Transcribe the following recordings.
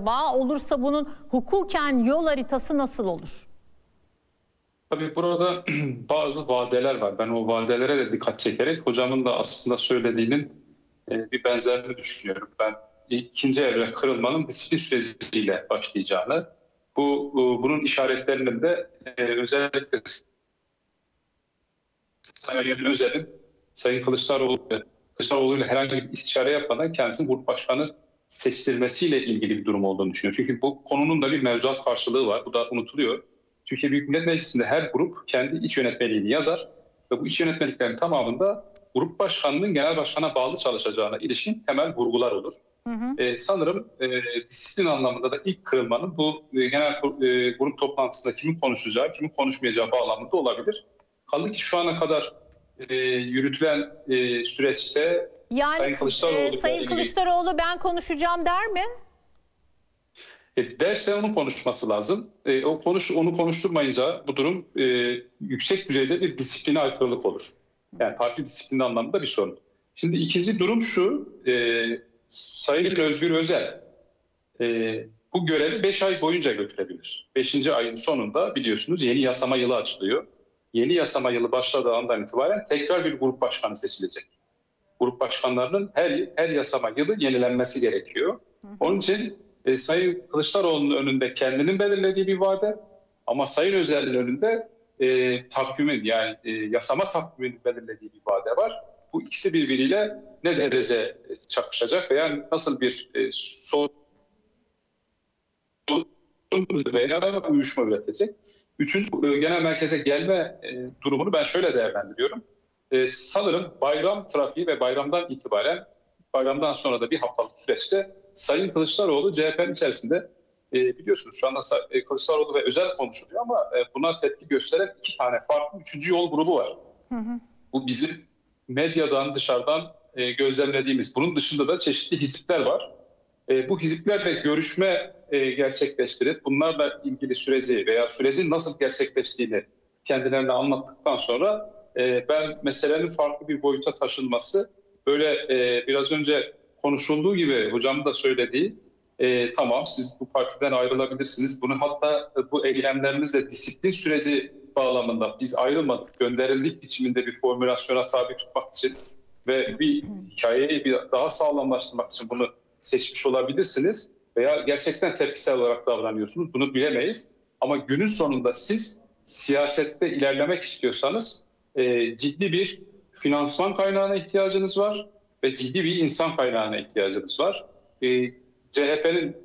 acaba? Olursa bunun hukuken yol haritası nasıl olur? Tabii burada bazı vadeler var. Ben o vadelere de dikkat çekerek hocamın da aslında söylediğinin bir benzerini düşünüyorum. Ben ikinci evre kırılmanın disiplin süreciyle başlayacağını, bunun işaretlerinin de özellikle Sayın Özel'in Sayın Kılıçdaroğlu ile herhangi bir istişare yapmadan kendisini grup başkanı seçtirmesiyle ilgili bir durum olduğunu düşünüyorum. Çünkü bu konunun da bir mevzuat karşılığı var. Bu da unutuluyor. Türkiye Büyük Millet Meclisi'nde her grup kendi iç yönetmeliğini yazar ve bu iç yönetmeliklerin tamamında grup başkanının genel başkana bağlı çalışacağına ilişkin temel vurgular olur. Sanırım disiplin anlamında da ilk kırılmanın bu genel grup toplantısında kimin konuşacağı, kimin konuşmayacağı bağlamında olabilir. Kaldı ki şu ana kadar yürütülen süreçte yani, Sayın Kılıçdaroğlu ben konuşacağım der mi? Derse onun konuşması lazım. Onu konuşturmayınca bu durum yüksek düzeyde bir disipline aykırılık olur. Yani parti disiplini anlamında bir sorun. Şimdi ikinci durum şu, Sayın Özgür Özel bu görevi 5 ay boyunca götürebilir. 5. ayın sonunda biliyorsunuz yeni yasama yılı açılıyor. Yeni yasama yılı başladığı andan itibaren tekrar bir grup başkanı seçilecek. Grup başkanlarının her yasama yılı yenilenmesi gerekiyor. Onun için Sayın Kılıçdaroğlu'nun önünde kendinin belirlediği bir vade ama Sayın Özel'in önünde takvimin yani yasama takviminin belirlediği bir vade var. Bu ikisi birbiriyle ne derece çakışacak veya nasıl bir sorun veya uyuşma üretecek. Üçüncü genel merkeze gelme durumunu ben şöyle değerlendiriyorum. Sanırım bayram trafiği ve bayramdan sonra da bir haftalık süreçte Sayın Kılıçdaroğlu CHP'nin içerisinde biliyorsunuz şu anda Kılıçdaroğlu ve Özel konuşuluyor ama buna tepki gösteren 2 tane farklı 3. yol grubu var. Bu bizim medyadan dışarıdan gözlemlediğimiz. Bunun dışında da çeşitli hizipler var. Bu hiziplerle görüşme gerçekleştirip bunlarla ilgili süreci veya sürecin nasıl gerçekleştiğini kendilerine anlattıktan sonra ben meselenin farklı bir boyuta taşınması böyle biraz önce konuşulduğu gibi hocam da söylediği tamam siz bu partiden ayrılabilirsiniz. Bunu hatta bu eylemlerinizle disiplin süreci bağlamında biz ayrılmadık. Gönderildik biçiminde bir formülasyona tabi tutmak için ve bir hikayeyi daha sağlamlaştırmak için bunu seçmiş olabilirsiniz veya gerçekten tepkisel olarak davranıyorsunuz. Bunu bilemeyiz. Ama günün sonunda siz siyasette ilerlemek istiyorsanız ciddi bir finansman kaynağına ihtiyacınız var ve ciddi bir insan kaynağına ihtiyacınız var. CHP'nin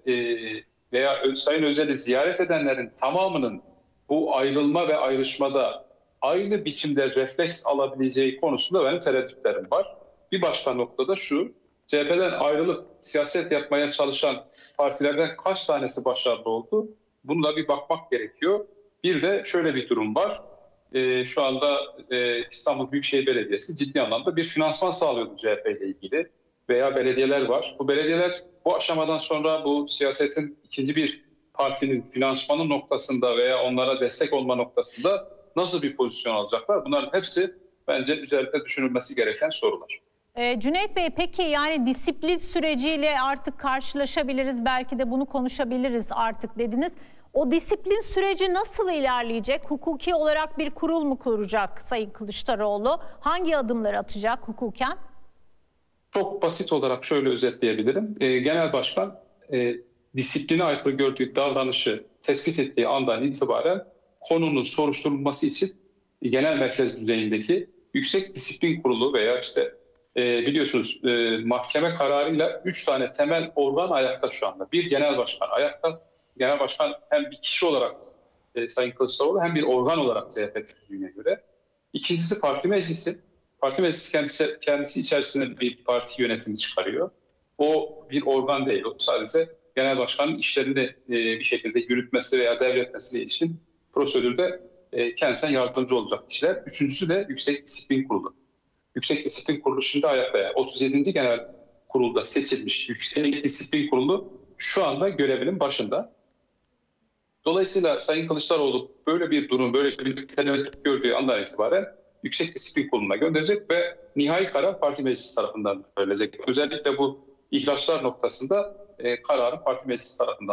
veya Sayın Özel'i ziyaret edenlerin tamamının bu ayrılma ve ayrışmada aynı biçimde refleks alabileceği konusunda benim tereddütlerim var. Bir başka noktada şu, CHP'den ayrılıp siyaset yapmaya çalışan partilerden kaç tanesi başarılı oldu? Buna bir bakmak gerekiyor. Bir de şöyle bir durum var. Şu anda İstanbul Büyükşehir Belediyesi ciddi anlamda bir finansman sağlıyordu CHP ile ilgili veya belediyeler var. Bu belediyeler bu aşamadan sonra bu siyasetin ikinci bir partinin finansmanı noktasında veya onlara destek olma noktasında nasıl bir pozisyon alacaklar? Bunların hepsi bence üzerinde düşünülmesi gereken sorular. Cüneyt Bey peki yani disiplin süreciyle artık karşılaşabiliriz, belki de bunu konuşabiliriz artık dediniz. O disiplin süreci nasıl ilerleyecek? Hukuki olarak bir kurul mu kuracak Sayın Kılıçdaroğlu? Hangi adımları atacak hukuken? Çok basit olarak şöyle özetleyebilirim. Genel Başkan disipline aykırı gördüğü davranışı tespit ettiği andan itibaren konunun soruşturulması için genel merkez düzeyindeki Yüksek Disiplin Kurulu veya işte biliyorsunuz mahkeme kararıyla 3 tane temel organ ayakta şu anda. Bir genel başkan ayakta. Genel başkan hem bir kişi olarak Sayın Kılıçdaroğlu hem bir organ olarak CHP tüzüğüne göre. İkincisi parti meclisi. Parti meclisi kendisi içerisinde bir parti yönetimi çıkarıyor. O bir organ değil. O sadece genel başkanın işlerini bir şekilde yürütmesi veya devretmesine ilişkin prosedürde kendisine yardımcı olacak kişiler. Üçüncüsü de Yüksek Disiplin Kurulu. Yüksek Disiplin Kurulu şimdi ayakta. 37. Genel Kurulda seçilmiş Yüksek Disiplin Kurulu şu anda görevinin başında. Dolayısıyla Sayın Kılıçdaroğlu böyle bir durum, böyle bir tereddüt gördüğü andan itibaren Yüksek Disiplin Kurulu'na gönderecek ve nihai karar parti meclisi tarafından verilecek. Özellikle bu ihraçlar noktasında kararın parti meclisi tarafından